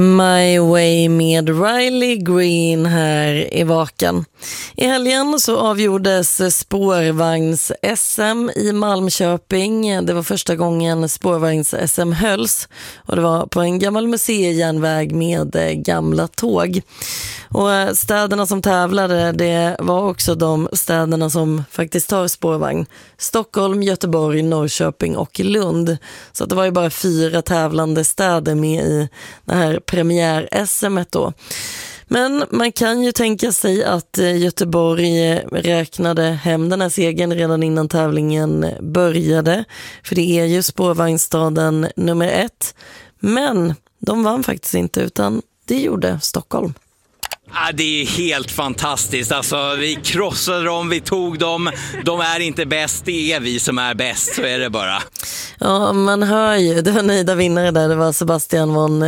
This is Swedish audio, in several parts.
My Way med Riley Green här i Vaken. I helgen så avgjordes spårvagns-SM i Malmköping. Det var första gången spårvagns-SM hölls och det var på en gammal museijärnväg med gamla tåg. Och städerna som tävlade, det var också de städerna som faktiskt har spårvagn. Stockholm, Göteborg, Norrköping och Lund. Så att det var ju bara 4 tävlande städer med i det här premiär-SM då. Men man kan ju tänka sig att Göteborg räknade hem den här segern redan innan tävlingen började. För det är ju spårvagnsstaden nummer 1. Men de vann faktiskt inte, utan det gjorde Stockholm. Ja, det är helt fantastiskt. Alltså, vi krossade dem, vi tog dem. De är inte bäst, det är vi som är bäst, så är det bara. Ja, man hör ju. Det var nöjda vinnare där. Det var Sebastian von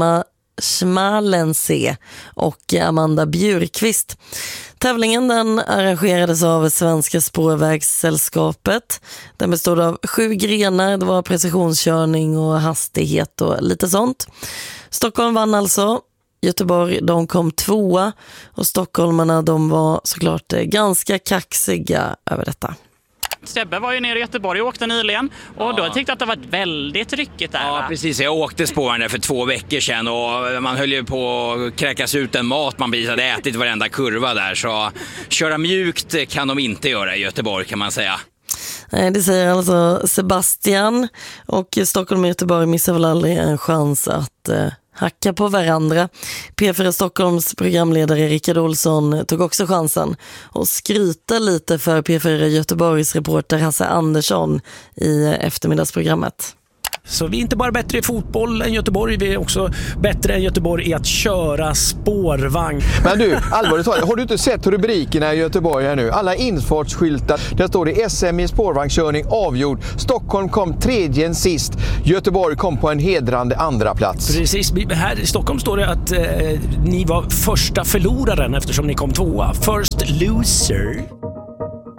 Schmalensee och Amanda Bjurqvist. Tävlingen den arrangerades av Svenska spårvägssällskapet. Den bestod av 7 grenar. Det var precisionskörning och hastighet och lite sånt. Stockholm vann alltså. Göteborg, de kom 2 och stockholmarna, de var såklart ganska kaxiga över detta. Sebbe var ju nere i Göteborg och åkte nyligen och då tyckte att det var väldigt ryckigt där. Ja, precis. Jag åkte spåren där för 2 veckor sedan och man höll ju på att kräkas ut en mat man precis hade ätit varenda kurva där. Så köra mjukt kan de inte göra i Göteborg, kan man säga. Nej, det säger alltså Sebastian, och Stockholm och Göteborg missar väl aldrig en chans att hacka på varandra. P4 Stockholms programledare Rickard Olsson tog också chansen och skryta lite för P4 Göteborgs reporter Hasse Andersson i eftermiddagsprogrammet. Så vi är inte bara bättre i fotboll än Göteborg, vi är också bättre än Göteborg i att köra spårvagn. Men du, allvarligt talat, har du inte sett rubrikerna i Göteborg här nu? Alla infartsskyltar, där står det SM i spårvagnskörning avgjord. Stockholm kom 3:e sist. Göteborg kom på en hedrande 2:a plats. Precis, här i Stockholm står det att ni var första förloraren eftersom ni kom 2:a. First loser.